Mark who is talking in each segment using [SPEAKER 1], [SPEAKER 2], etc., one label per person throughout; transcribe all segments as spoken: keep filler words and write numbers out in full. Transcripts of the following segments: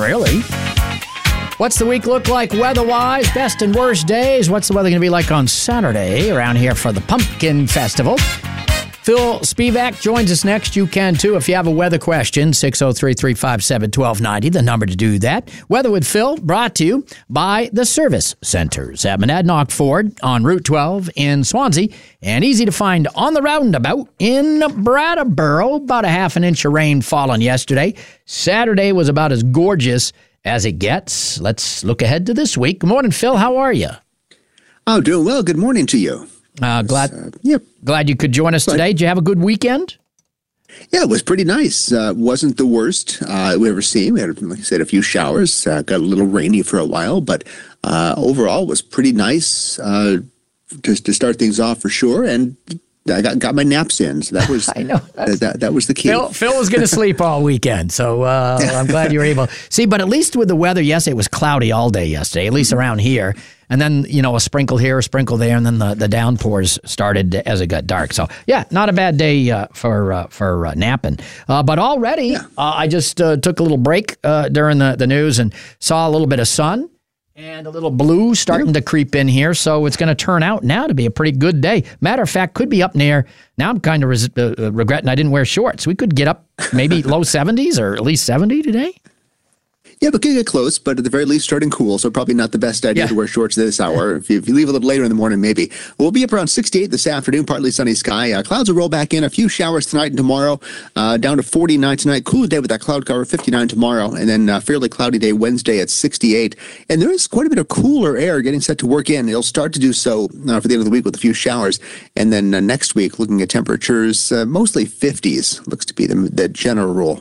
[SPEAKER 1] really. What's the week look like weather-wise? Best and worst days. What's the weather going to be like on Saturday around here for the Pumpkin Festival? Phil Spivak joins us next. You can, too, if you have a weather question. six oh three, three five seven, one two nine oh, the number to do that. Weather with Phil, brought to you by the Service Centers at Monadnock Ford on Route twelve in Swansea, and easy to find on the roundabout in Brattleboro. About a half an inch of rain falling yesterday. Saturday was about as gorgeous as it gets. Let's look ahead to this week. Good morning, Phil. How are you?
[SPEAKER 2] Oh, doing well. Good morning to you.
[SPEAKER 1] Uh, glad,
[SPEAKER 2] uh, yep.
[SPEAKER 1] glad you could join us today. Did you have a good weekend?
[SPEAKER 2] Yeah, it was pretty nice. Uh, wasn't the worst uh, we ever seen. We had, like I said, a few showers. Uh, got a little rainy for a while, but uh, overall was pretty nice uh, to, to start things off for sure. And I got got my naps in, so that was
[SPEAKER 1] I know
[SPEAKER 2] that, that that was the key.
[SPEAKER 1] Phil, Phil was going to sleep all weekend, so uh, I'm glad you were able. See, but at least with the weather, yes, it was cloudy all day yesterday, at least around here. And then, you know, a sprinkle here, a sprinkle there, and then the, the downpours started as it got dark. So, yeah, not a bad day uh, for uh, for uh, napping. Uh, but already, yeah. uh, I just uh, took a little break uh, during the, the news and saw a little bit of sun and a little blue starting yeah. to creep in here. So it's going to turn out now to be a pretty good day. Matter of fact, could be up near, now I'm kind of res- uh, regretting I didn't wear shorts. We could get up maybe low seventies or at least seventy today.
[SPEAKER 2] Yeah, but can get close, but at the very least starting cool, so probably not the best idea
[SPEAKER 1] yeah.
[SPEAKER 2] to wear shorts this hour. If you, if you leave a little later in the morning, maybe. We'll be up around sixty-eight this afternoon, partly sunny sky. Uh, clouds will roll back in, a few showers tonight and tomorrow, uh, down to forty-nine tonight. Cooler day with that cloud cover, fifty-nine tomorrow, and then uh, fairly cloudy day Wednesday at sixty-eight. And there is quite a bit of cooler air getting set to work in. It'll start to do so uh, for the end of the week with a few showers. And then uh, next week, looking at temperatures, uh, mostly fifties looks to be the, the general rule.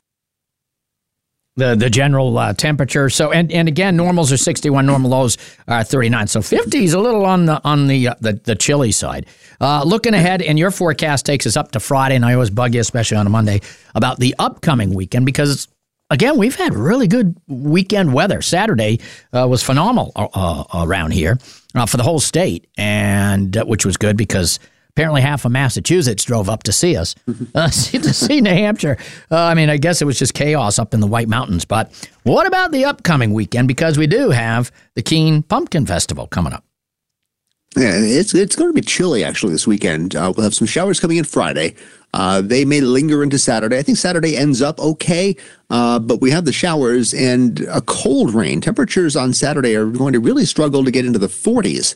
[SPEAKER 1] The the general uh, temperature. So and, and again, normals are sixty-one, normal lows are thirty-nine. So fifty is a little on the on the uh, the, the chilly side. Uh, looking ahead, and your forecast takes us up to Friday, and I always bug you, especially on a Monday, about the upcoming weekend because again, we've had really good weekend weather. Saturday uh, was phenomenal uh, around here uh, for the whole state, and uh, which was good because apparently half of Massachusetts drove up to see us, uh, to see New Hampshire. Uh, I mean, I guess it was just chaos up in the White Mountains. But what about the upcoming weekend? Because we do have the Keene Pumpkin Festival coming up.
[SPEAKER 2] Yeah, it's it's going to be chilly, actually, this weekend. Uh, we'll have some showers coming in Friday. Uh, they may linger into Saturday. I think Saturday ends up okay, uh, but we have the showers and a cold rain. Temperatures on Saturday are going to really struggle to get into the forties.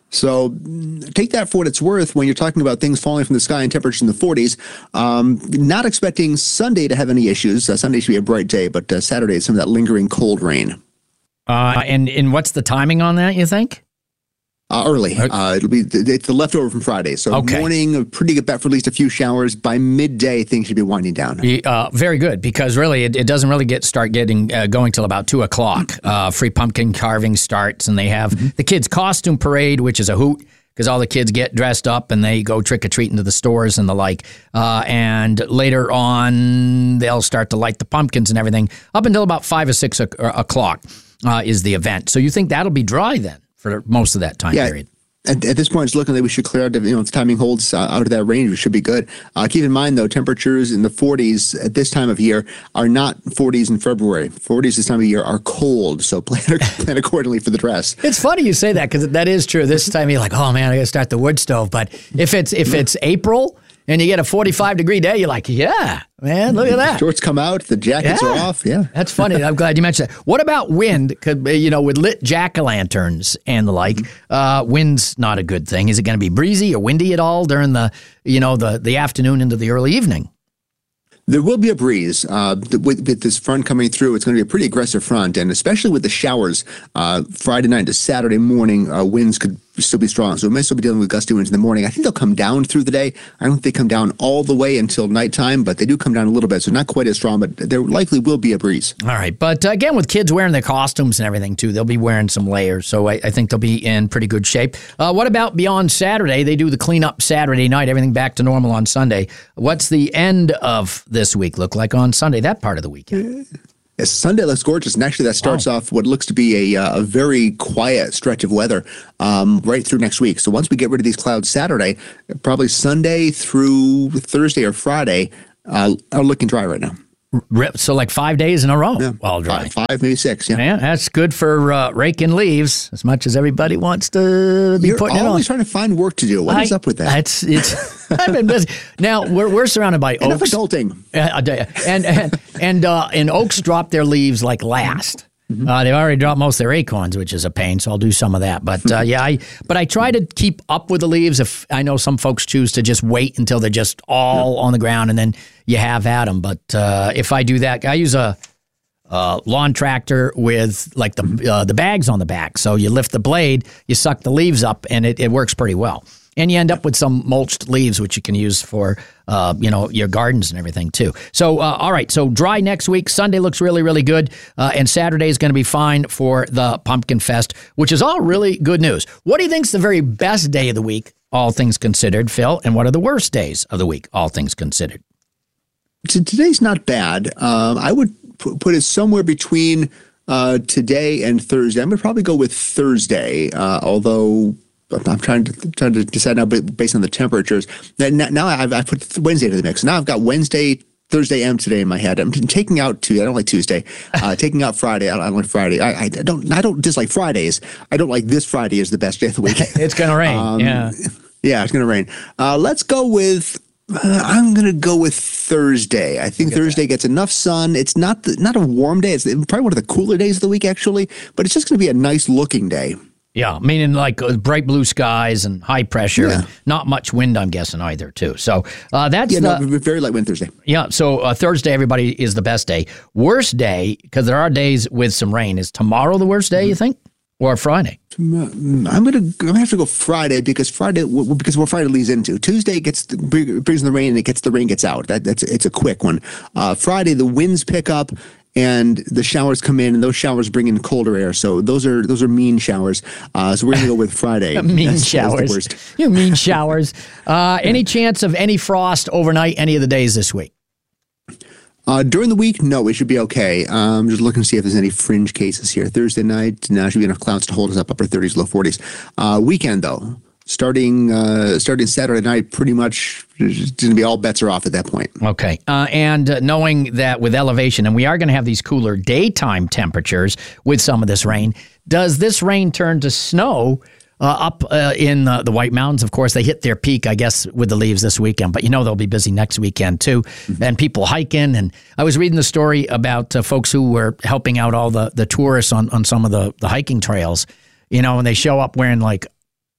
[SPEAKER 2] So take that for what it's worth when you're talking about things falling from the sky and temperatures in the forties. Um, not expecting Sunday to have any issues. Uh, Sunday should be a bright day, but uh, Saturday is some of that lingering cold rain.
[SPEAKER 1] Uh, and, and what's the timing on that, you think?
[SPEAKER 2] Uh, early. Uh, it'll be it's the leftover from Friday. So
[SPEAKER 1] okay.
[SPEAKER 2] morning, pretty good bet for at least a few showers. By midday, things should be winding down.
[SPEAKER 1] Uh, very good, because really it, it doesn't really get start getting uh, going till about two o'clock. Uh, free pumpkin carving starts, and they have mm-hmm. the kids' costume parade, which is a hoot because all the kids get dressed up and they go trick or treating to the stores and the like. Uh, and later on, they'll start to light the pumpkins and everything up until about five or six o'clock uh, is the event. So you think that'll be dry then? For most of that time
[SPEAKER 2] yeah.
[SPEAKER 1] period.
[SPEAKER 2] At, at this point, it's looking like we should clear out, you know, if the timing holds uh, out of that range, we should be good. Uh, keep in mind, though, temperatures in the forties at this time of year are not forties in February. forties this time of year are cold, so plan, plan accordingly for the dress.
[SPEAKER 1] It's funny you say that because that is true. This time you're like, oh, man, I got to start the wood stove. But if it's if it's April and you get a forty-five degree day, you're like, yeah, man, look at that.
[SPEAKER 2] Shorts come out, the jackets
[SPEAKER 1] yeah.
[SPEAKER 2] are off. Yeah,
[SPEAKER 1] that's funny. I'm glad you mentioned that. What about wind? Could you know, with lit jack-o'-lanterns and the like, uh, wind's not a good thing. Is it going to be breezy or windy at all during the, you know, the the afternoon into the early evening?
[SPEAKER 2] There will be a breeze uh, with, with this front coming through. It's going to be a pretty aggressive front, and especially with the showers, uh, Friday night to Saturday morning, uh, winds could still be strong. So we may still be dealing with gusty winds in the morning. I think they'll come down through the day. I don't think they come down all the way until nighttime, but they do come down a little bit. So not quite as strong, but there likely will be a breeze.
[SPEAKER 1] All right. But uh, again, with kids wearing their costumes and everything too, they'll be wearing some layers. So I, I think they'll be in pretty good shape. Uh, what about beyond Saturday? They do the cleanup Saturday night, everything back to normal on Sunday. What's the end of this week look like on Sunday, that part of the weekend?
[SPEAKER 2] Yes, Sunday looks gorgeous, and actually that starts wow. off what looks to be a, uh, a very quiet stretch of weather um, right through next week. So once we get rid of these clouds Saturday, probably Sunday through Thursday or Friday uh, are looking dry right now.
[SPEAKER 1] So like five days in a row,
[SPEAKER 2] yeah.
[SPEAKER 1] all dry.
[SPEAKER 2] Five, five, maybe six. Yeah,
[SPEAKER 1] yeah, that's good for uh, raking leaves. As much as everybody wants to be
[SPEAKER 2] You're
[SPEAKER 1] putting it on.
[SPEAKER 2] You're always trying to find work to do. What
[SPEAKER 1] I,
[SPEAKER 2] is up with that?
[SPEAKER 1] It's it's. I've been busy. Now we're we're surrounded by
[SPEAKER 2] Enough
[SPEAKER 1] oaks.
[SPEAKER 2] adulting.
[SPEAKER 1] Uh, and and and, uh, and oaks drop their leaves like last. Mm-hmm. Uh, they've already dropped most of their acorns, which is a pain. So I'll do some of that. But uh, yeah, I but I try to keep up with the leaves. If I know some folks choose to just wait until they're just all yeah. on the ground, and then you have at them. But uh, if I do that, I use a, a lawn tractor with like the uh, the bags on the back. So you lift the blade, you suck the leaves up, and it, it works pretty well. And you end up with some mulched leaves, which you can use for, uh, you know, your gardens and everything, too. So, uh, all right, so dry next week. Sunday looks really, really good. Uh, and Saturday is going to be fine for the Pumpkin Fest, which is all really good news. What do you think is the very best day of the week, all things considered, Phil? And what are the worst days of the week, all things considered?
[SPEAKER 2] Today's not bad. Um, I would p- put it somewhere between uh, today and Thursday. I'm going to probably go with Thursday, uh, although... I'm trying to trying to decide now based on the temperatures. Now, now I've, I've put Wednesday to the mix. Now I've got Wednesday, Thursday, and today in my head. I'm taking out Tuesday. I don't like Tuesday. Uh, taking out Friday. I don't, I don't like Friday. I, I don't. I don't dislike Fridays. I don't like this Friday is the best day of the week.
[SPEAKER 1] It's gonna rain. Um, yeah.
[SPEAKER 2] Yeah, it's gonna rain. Uh, let's go with. Uh, I'm gonna go with Thursday. I think Thursday that. gets enough sun. It's not the, not a warm day. It's probably one of the cooler days of the week, actually. But it's just gonna be a nice looking day.
[SPEAKER 1] Yeah, meaning like uh, bright blue skies and high pressure yeah. and not much wind, I'm guessing, either, too. So uh, that's
[SPEAKER 2] yeah,
[SPEAKER 1] the...
[SPEAKER 2] no, very light wind Thursday.
[SPEAKER 1] Yeah, so uh, Thursday, everybody, is the best day. Worst day, because there are days with some rain, is tomorrow the worst day, mm-hmm. you think? Or Friday?
[SPEAKER 2] I'm gonna I'm gonna have to go Friday because Friday because what Friday leads into Tuesday gets the, brings the rain and it gets the rain gets out. That that's it's a quick one. Uh, Friday the winds pick up and the showers come in and those showers bring in colder air. So those are those are mean showers. Uh, so we're gonna go with Friday.
[SPEAKER 1] mean
[SPEAKER 2] that's,
[SPEAKER 1] showers.
[SPEAKER 2] That's the worst.
[SPEAKER 1] You mean showers. Uh, any chance of any frost overnight any of the days this week?
[SPEAKER 2] Uh, during the week, no, we should be okay. Um, just looking to see if there's any fringe cases here. Thursday night, now should be enough clouds to hold us up upper thirties, low forties. Uh, weekend, though, starting uh, starting Saturday night, pretty much going to be all bets are off at that point.
[SPEAKER 1] Okay. Uh, and uh, knowing that with elevation, and we are going to have these cooler daytime temperatures with some of this rain, does this rain turn to snow Uh, up uh, in the, the White Mountains? Of course, they hit their peak, I guess, with the leaves this weekend. But you know they'll be busy next weekend, too. Mm-hmm. And people hiking. And I was reading the story about uh, folks who were helping out all the, the tourists on, on some of the, the hiking trails, you know, and they show up wearing, like,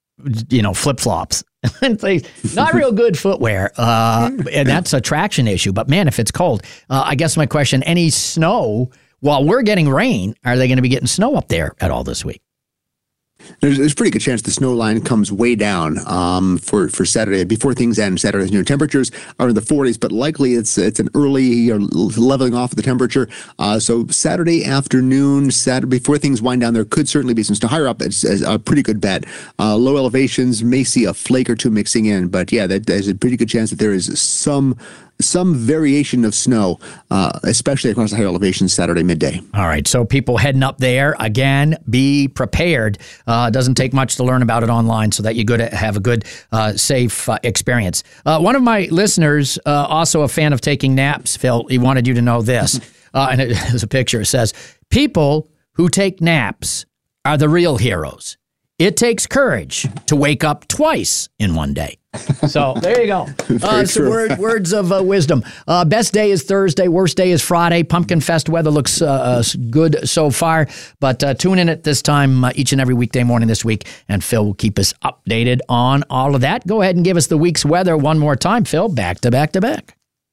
[SPEAKER 1] you know, flip-flops. And they, not real good footwear. Uh, and that's a traction issue. But, man, if it's cold, uh, I guess my question, any snow, while we're getting rain, are they going to be getting snow up there at all this week?
[SPEAKER 2] There's, there's a pretty good chance the snow line comes way down um, for, for Saturday before things end. Saturday's new temperatures are in the forties, but likely it's it's an early uh, leveling off of the temperature. Uh, so Saturday afternoon, Saturday before things wind down, there could certainly be some snow. Higher up, it's, it's a pretty good bet. Uh, low elevations may see a flake or two mixing in, but yeah, that, there's a pretty good chance that there is some some variation of snow, uh, especially across the higher elevations Saturday midday.
[SPEAKER 1] All right, so people heading up there, again, be prepared. Uh, it doesn't take much to learn about it online so that you good have a good, uh, safe uh, experience. Uh, one of my listeners, uh, also a fan of taking naps, Phil, he wanted you to know this. Uh, and it has a picture. It says, people who take naps are the real heroes. It takes courage to wake up twice in one day. So there you go. Uh, some word, words of uh, wisdom. Uh, best day is Thursday. Worst day is Friday. Pumpkin Fest weather looks uh, good so far. But uh, tune in at this time uh, each and every weekday morning this week, and Phil will keep us updated on all of that. Go ahead and give us the week's weather one more time, Phil. Back to back to back.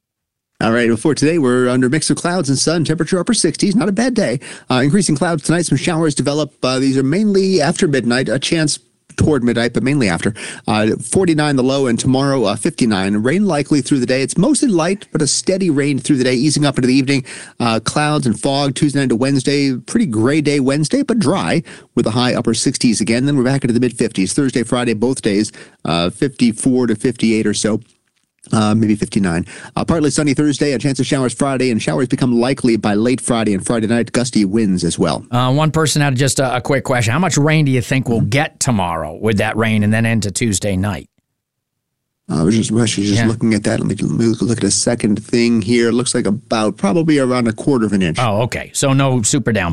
[SPEAKER 2] All right, before today, we're under a mix of clouds and sun, temperature upper sixties, not a bad day. Uh, increasing clouds tonight, some showers develop. Uh, these are mainly after midnight, a chance toward midnight, but mainly after. Uh, forty-nine the low, and tomorrow uh, fifty-nine. Rain likely through the day. It's mostly light, but a steady rain through the day, easing up into the evening. Uh, clouds and fog Tuesday night to Wednesday. Pretty gray day Wednesday, but dry with a high upper sixties again. Then we're back into the mid-fifties. Thursday, Friday, both days, uh, fifty-four to fifty-eight or so. Uh, maybe fifty-nine. Uh, partly sunny Thursday, a chance of showers Friday, and showers become likely by late Friday and Friday night. Gusty winds as well.
[SPEAKER 1] Uh, one person had just a, a quick question. How much rain do you think we'll get tomorrow with that rain and then into Tuesday night?
[SPEAKER 2] Uh, I was just, actually just
[SPEAKER 1] Yeah.
[SPEAKER 2] looking at that. Let me, let me look at a second thing here. It looks like about probably around a quarter of an inch.
[SPEAKER 1] Oh, okay. So no super downpour.